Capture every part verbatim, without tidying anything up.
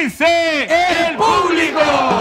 dice el público?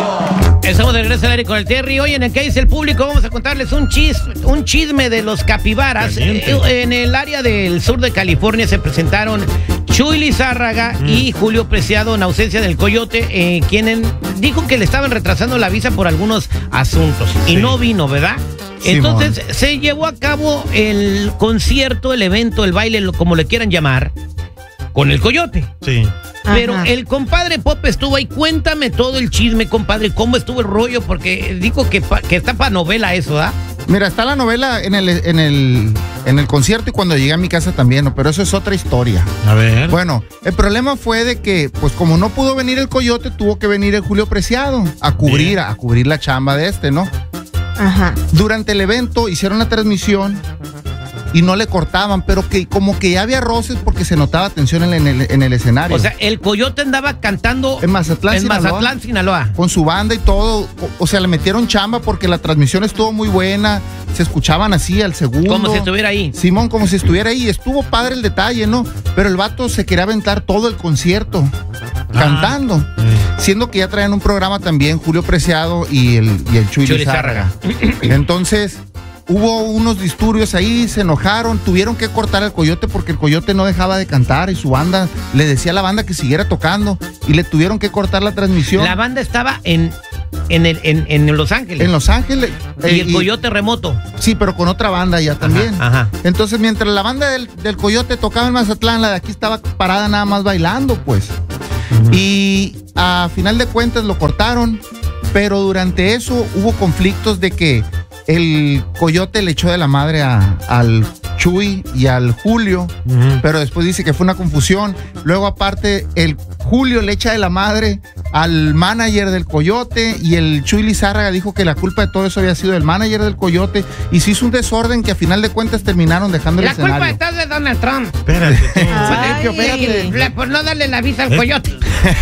Estamos de regreso al aire con el Terry. Hoy en el que dice el público vamos a contarles un, chis, un chisme de los capibaras. Eh, en el área del sur de California se presentaron Chuy Lizárraga mm. y Julio Preciado en ausencia del Coyote, eh, quien dijo que le estaban retrasando la visa por algunos asuntos. Sí. Y no vino, ¿verdad? Entonces Simón. Se llevó a cabo el concierto, el evento, el baile, como le quieran llamar, con el Coyote. Sí. Pero Ajá. el compadre Pop estuvo ahí. Cuéntame todo el chisme, compadre. ¿Cómo estuvo el rollo? Porque dijo que, pa, que está para novela eso, ¿ah? Mira, está la novela en el, en el, en el concierto y cuando llegué a mi casa también, ¿no? Pero eso es otra historia. A ver. Bueno, el problema fue de que, pues como no pudo venir el Coyote, tuvo que venir el Julio Preciado a cubrir, a, a cubrir la chamba de este, ¿no? Ajá. Durante el evento hicieron la transmisión y no le cortaban, pero que como que ya había roces porque se notaba tensión en el, en el escenario. O sea, el Coyote andaba cantando en Mazatlán, en Sinaloa, Mazatlán, Sinaloa. Con su banda y todo. O, o sea, le metieron chamba porque la transmisión estuvo muy buena. Se escuchaban así al segundo. Como si estuviera ahí. Simón, como si estuviera ahí. Estuvo padre el detalle, ¿no? Pero el vato se quería aventar todo el concierto ah, cantando. Sí. Siendo que ya traían un programa también, Julio Preciado y el, y el Chuy Lizárraga. Entonces hubo unos disturbios ahí, se enojaron, tuvieron que cortar al Coyote porque el Coyote no dejaba de cantar y su banda le decía a la banda que siguiera tocando y le tuvieron que cortar la transmisión. La banda estaba en, en, el, en, en Los Ángeles. En Los Ángeles. Y eh, el Coyote y, remoto. Sí, pero con otra banda ya también. Ajá, ajá. Entonces, mientras la banda del, del Coyote tocaba en Mazatlán, la de aquí estaba parada nada más bailando, pues. Uh-huh. Y a final de cuentas lo cortaron, pero durante eso hubo conflictos de que el Coyote le echó de la madre a, al Chuy y al Julio, uh-huh. pero después dice que fue una confusión. Luego aparte el Julio le echa de la madre al manager del Coyote y el Chuy Lizárraga dijo que la culpa de todo eso había sido del manager del Coyote y se hizo un desorden que a final de cuentas terminaron dejando el la escenario. La culpa está de Donald Trump. Espérate. Ay, espérate. Por no darle la visa al Coyote.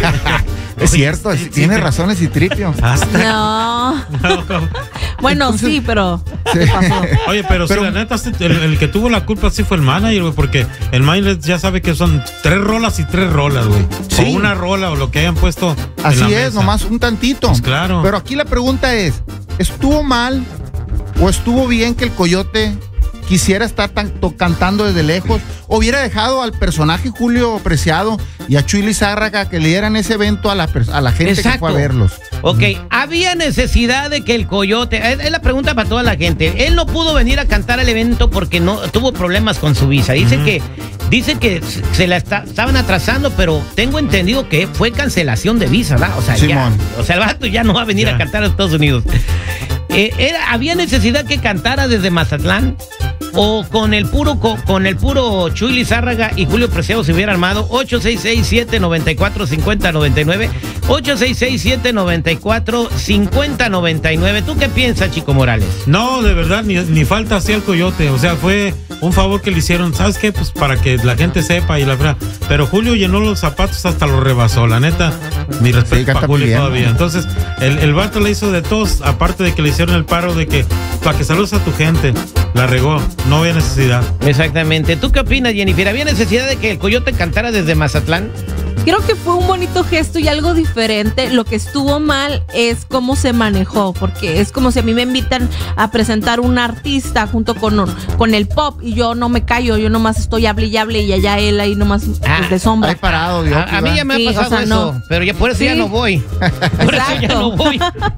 Es cierto, sí, tiene sí, razones y Citripio. No. no. Bueno, entonces, sí, pero sí. pasó? Oye, pero, pero si la neta, el, el que tuvo la culpa sí fue el manager, güey, porque el manager ya sabe que son tres rolas y tres rolas, güey. Sí. O una rola o lo que hayan puesto. Así en la es, mesa. Nomás un tantito. Pues claro. Pero aquí la pregunta es, ¿estuvo mal o estuvo bien que el Coyote quisiera estar tan, to, cantando desde lejos? ¿O hubiera dejado al personaje Julio Preciado y a Chuy Lizárraga que le dieran ese evento a la, a la gente Exacto. que fue a verlos? Ok, uh-huh. ¿había necesidad de que el Coyote, es, es la pregunta para toda la gente, él no pudo venir a cantar al evento porque no tuvo problemas con su visa? Dice uh-huh. que dice que se la está, estaban atrasando, pero tengo entendido que fue cancelación de visa, ¿verdad? O sea, Simón. Ya, o sea, el vato ya no va a venir yeah. a cantar a Estados Unidos. Eh, era, ¿había necesidad que cantara desde Mazatlán? O con el puro con, con el puro Chuy Lizárraga y Julio Preciado se hubiera armado. Ocho seis seis siete nueve cuatro cinco cero nueve nueve ocho seis seis siete nueve cuatro cinco cero nueve nueve. ¿Tú qué piensas, Chico Morales? No, de verdad, ni, ni falta hacía el Coyote. O sea, fue un favor que le hicieron. ¿Sabes qué? Pues para que la gente sepa y la verdad. Pero Julio llenó los zapatos hasta los rebasó. La neta, mi respeto sí, para Julio bien, todavía. ¿no? Entonces, el, el vato le hizo de todos, aparte de que le hicieron el paro de que para que saludes a tu gente. La regó. No había necesidad. Exactamente. ¿Tú qué opinas, Jennifer? ¿Había necesidad de que el Coyote cantara desde Mazatlán? Creo que fue un bonito gesto y algo diferente. Lo que estuvo mal es cómo se manejó, porque es como si a mí me invitan a presentar un artista junto con, con el Pop y yo no me callo, yo nomás estoy hable y hable y allá él ahí nomás ah, de sombra. Ahí parado, Dios, a, a mí ya me sí, ha pasado o sea, eso, no. pero ya por eso sí. ya no voy. Por Exacto. eso ya no voy.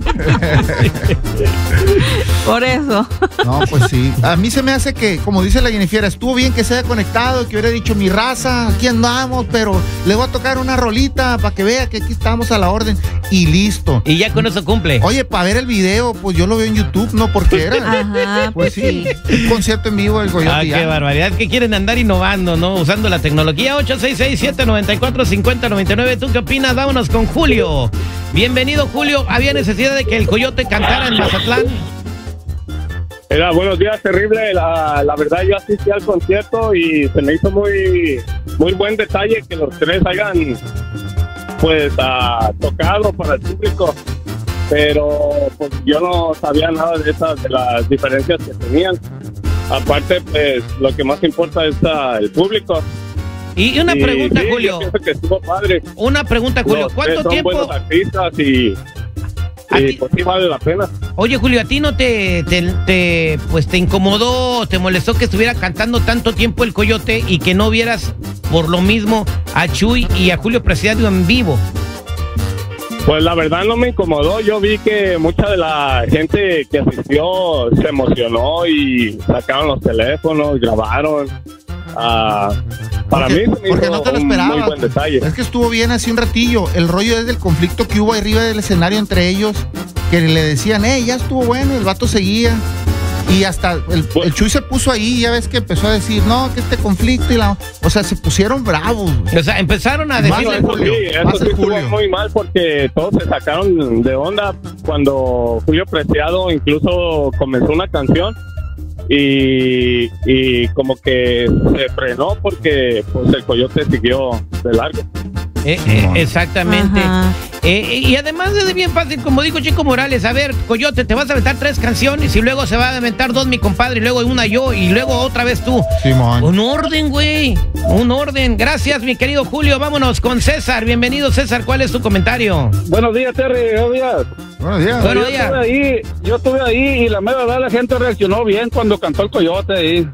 Por eso. No, pues sí. A mí se me hace que, como dice la Jennifer, estuvo bien que se haya conectado, que hubiera dicho mi raza, aquí andamos, pero le voy a tocar una rolita para que vea que aquí estamos a la orden y listo. Y ya con eso cumple. Oye, para ver el video, pues yo lo veo en YouTube, ¿no? Porque era. Ajá, pues sí, un concierto en vivo del Coyote. Ah, qué ya. barbaridad, que quieren andar innovando, ¿no? Usando la tecnología. Ocho seis seis siete nueve cuatro cinco cero nueve nueve. ¿Tú qué opinas? Vámonos con Julio. Bienvenido, Julio. ¿Había necesidad de que el Coyote cantara en Mazatlán? Era, buenos días, terrible. La, la verdad, yo asistí al concierto y se me hizo muy, muy buen detalle que los tres hayan, pues, uh, tocado para el público. Pero, pues, yo no sabía nada de esas, de las diferencias que tenían. Aparte, pues, lo que más importa es uh, el público. Y una Y, pregunta, sí, Julio. Yo pienso que estuvo padre. Una pregunta, Julio. Los ¿Cuánto tres son tiempo? buenos artistas y, ¿A y ti? pues sí vale la pena. Oye, Julio, ¿a ti no te, te, te, pues te incomodó, te molestó que estuviera cantando tanto tiempo el Coyote y que no vieras por lo mismo a Chuy y a Julio Preciado en vivo? Pues la verdad no me incomodó. Yo vi que mucha de la gente que asistió se emocionó y sacaron los teléfonos, grabaron. Ah, para Porque- mí se me porque hizo no te lo un esperabas. muy buen detalle. Es que estuvo bien así un ratillo. El rollo es del conflicto que hubo arriba del escenario entre ellos, que le decían, eh, ya estuvo bueno, el vato seguía. Y hasta el, el Chuy se puso ahí, ya ves que empezó a decir, no, que este conflicto y la... O sea, se pusieron bravos. güey. O sea, empezaron a Más decirle... de Eso Julio, sí, eso más sí de estuvo Julio. muy mal porque todos se sacaron de onda cuando Julio Preciado incluso comenzó una canción y, y como que se frenó porque pues el Coyote siguió de largo. Eh, eh, exactamente. Ajá. Eh, y además es bien fácil, como dijo Chico Morales, a ver, Coyote, te vas a aventar tres canciones y luego se va a aventar dos mi compadre y luego una yo y luego otra vez tú. Simón. Un orden, güey, un orden. Gracias, mi querido Julio. Vámonos con César. Bienvenido, César. ¿Cuál es tu comentario? Buenos días, Terry. Buenos días. Buenos días. Buenos yo días. estuve ahí, yo estuve ahí y la mera verdad la gente reaccionó bien cuando cantó el Coyote ahí.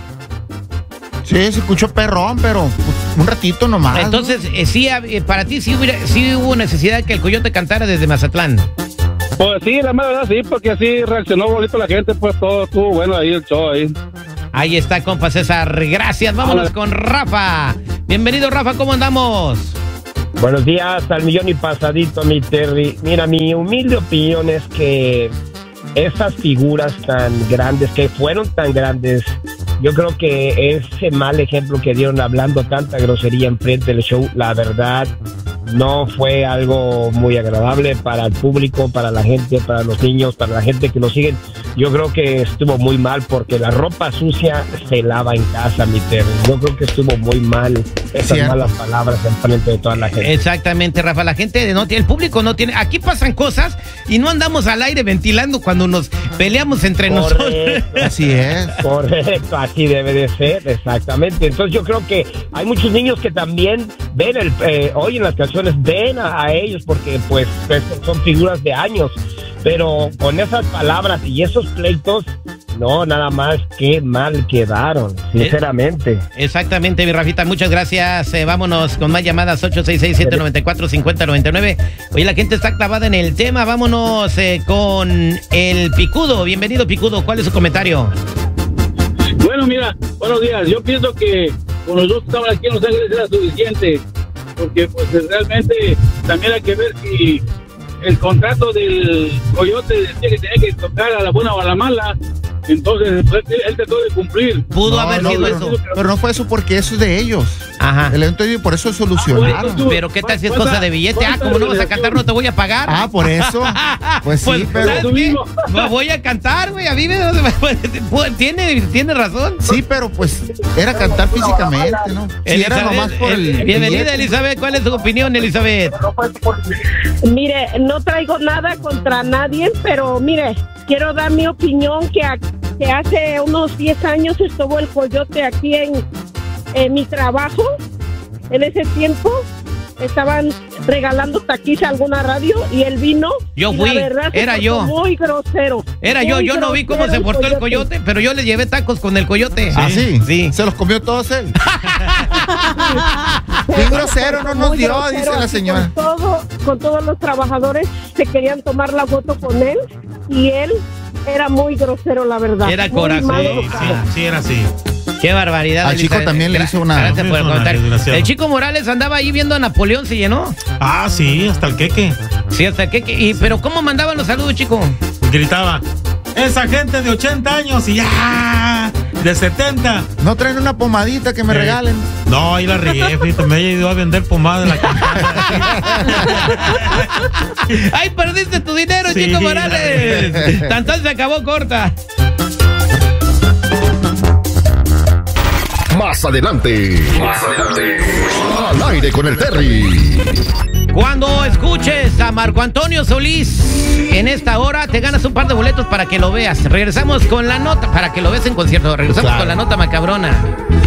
Sí, se escuchó perrón, pero pues, un ratito nomás. ¿no? Entonces, eh, sí, eh, para ti sí, hubiera- sí hubo necesidad de que el Coyote cantara desde Mazatlán. Pues sí, la mera verdad sí, porque así reaccionó bonito la gente, pues todo estuvo bueno ahí, el show ahí. Ahí está, compa César. Gracias. Vámonos con Rafa. Bienvenido, Rafa. ¿Cómo andamos? Buenos días, al millón y pasadito, mi Terry. Mira, mi humilde opinión es que esas figuras tan grandes, que fueron tan grandes, yo creo que ese mal ejemplo que dieron hablando tanta grosería enfrente del show, la verdad, no fue algo muy agradable para el público, para la gente, para los niños, para la gente que nos siguen. Yo creo que estuvo muy mal porque la ropa sucia se lava en casa, mi Terry. Yo creo que estuvo muy mal esas Cierto. malas palabras enfrente de toda la gente. Exactamente, Rafa. La gente no tiene, el público no tiene. Aquí pasan cosas y no andamos al aire ventilando cuando nos peleamos entre nosotros. Correcto. Así es. Correcto, así debe de ser, exactamente. Entonces yo creo que hay muchos niños que también ven, el, eh, oyen las canciones, ven a, a ellos porque pues pues, son figuras de años, pero con esas palabras y esos pleitos, no, nada más, qué mal quedaron, sinceramente. Exactamente, mi Rafita. Muchas gracias. Eh, vámonos con más llamadas. ocho seis seis, siete nueve cuatro, cinco cero nueve nueve. Oye, la gente está clavada en el tema. Vámonos eh, con el Picudo. Bienvenido, Picudo. ¿Cuál es su comentario? Bueno, mira, buenos días. Yo pienso que con los dos que estaban aquí en Los Ángeles era suficiente, porque pues realmente también hay que ver si el contrato del Coyote decía que tenía que tocar a la buena o a la mala. Entonces, pues, él, él trató de cumplir. Pudo No, haber no, sido pero, eso. pero no fue eso porque eso es de ellos. Ajá. El evento y por eso Ah, solucionaron. bueno, Pero qué tal si es ¿Cuánta- cosa de billete. Ah, cuánta como no vas a relación? cantar, no te voy a pagar. Ah, por eso. Pues sí, Pues, pero. ¿sabes Tú qué? mismo. No voy a cantar, güey. A mí me... pues, tiene, tiene razón. Sí, pero pues era cantar físicamente, ¿no? Si era nomás por el. eh, bienvenida, billete. Elizabeth. ¿Cuál es tu opinión, Elizabeth? Mire, no traigo nada contra nadie, pero mire, quiero dar mi opinión que, a- que hace unos diez años estuvo el Coyote aquí en, en mi trabajo. En ese tiempo estaban regalando taquis a alguna radio y él vino. Yo y fui, la verdad se era portó yo. Muy grosero. Era yo, muy yo no vi cómo grosero se portó el coyote, pero yo le llevé tacos con el coyote. Ah, sí. Sí. Se los comió todos él. Bien grosero no nos Muy dio, grosero, dice la así señora. Con, todo, con todos los trabajadores se querían tomar la foto con él y él era muy grosero, la verdad. Era Muy corazón. mal Sí, educado. sí, sí, era así. Qué barbaridad. Al chico Elizabeth. también le Gra- hizo una- Gracias por el hizo una comentario. desgraciado. El chico Morales andaba ahí viendo a Napoleón, ¿se llenó? Ah, sí, hasta el queque. Sí, hasta que... que- y, pero ¿cómo mandaban los saludos, chico? Gritaba, esa gente de ochenta años y ya, de setenta. No traen una pomadita que me Sí. regalen. No, ahí la regué, fíjate, me he ido a vender pomada de la ¡Ay, perdiste tu dinero, Sí, chico la Morales! regué. Tanto se acabó corta. Más adelante. Más adelante. Al aire con el Terry. Cuando escuches a Marco Antonio Solís en esta hora, te ganas un par de boletos para que lo veas. Regresamos con la nota, para que lo veas en concierto. Regresamos Claro. con la nota macabrona.